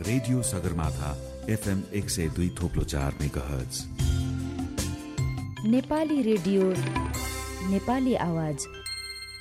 Radio Sagarmatha FM 102.4 megahertz. Nepali radio, Nepali आवाज